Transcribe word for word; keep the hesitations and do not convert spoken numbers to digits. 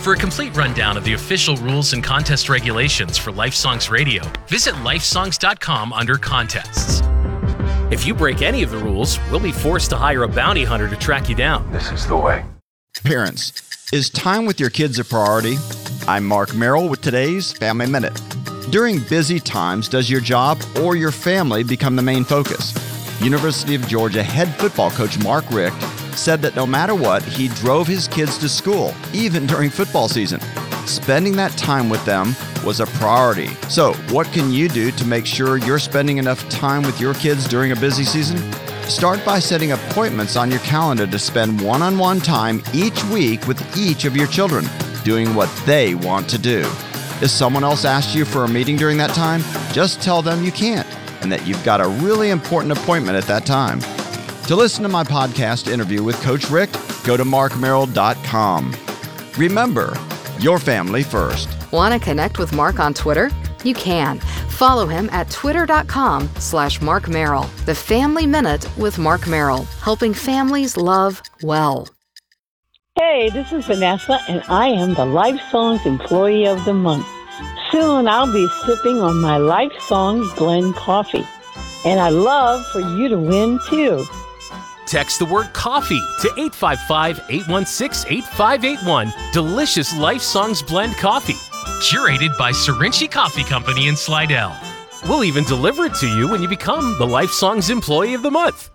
For a complete rundown of the official rules and contest regulations for Lifesongs Radio, visit lifesongs dot com under contests. If you break any of the rules, we'll be forced to hire a bounty hunter to track you down. This is the way. Parents, is time with your kids a priority? I'm Mark Merrill with today's Family Minute. During busy times, does your job or your family become the main focus? University of Georgia head football coach Mark Richt said that no matter what, he drove his kids to school, even during football season. Spending that time with them was a priority. So, what can you do to make sure you're spending enough time with your kids during a busy season? Start by setting appointments on your calendar to spend one-on-one time each week with each of your children, doing what they want to do. If someone else asks you for a meeting during that time, just tell them you can't and that you've got a really important appointment at that time. To listen to my podcast interview with Coach Richt, go to mark merrill dot com. Remember, your family first. Want to connect with Mark on Twitter? You can. Follow him at twitter.com slash Mark Merrill. The Family Minute with Mark Merrill, helping families love well. Hey, this is Vanessa, and I am the Life Songs Employee of the Month. Soon I'll be sipping on my Life Songs blend coffee, and I'd love for you to win too. Text the word coffee to eight five five, eight one six, eight five eight one. Delicious Lifesongs blend coffee. Curated by Serinci Coffee Company in Slidell. We'll even deliver it to you when you become the Lifesongs Employee of the Month.